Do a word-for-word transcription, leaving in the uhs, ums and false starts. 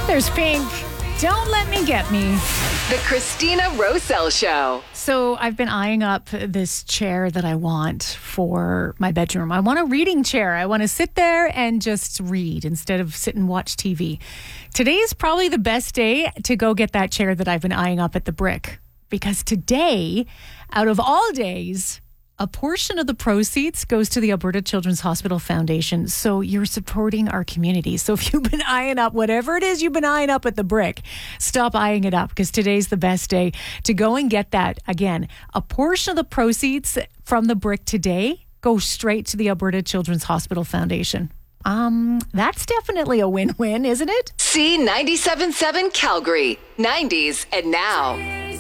There's Pink. Don't let me get me. The Christina Roselle Show. So I've been eyeing up this chair that I want for my bedroom. I want a reading chair. I want to sit there and just read instead of sit and watch T V. Today is probably the best day to go get that chair that I've been eyeing up at the Brick. Because today, out of all days, a portion of the proceeds goes to the Alberta Children's Hospital Foundation. So you're supporting our community. So if you've been eyeing up whatever it is you've been eyeing up at the Brick, stop eyeing it up because today's the best day to go and get that. Again, a portion of the proceeds from the Brick today goes straight to the Alberta Children's Hospital Foundation. Um, that's definitely a win-win, isn't it? C ninety-seven point seven Calgary, nineties and now.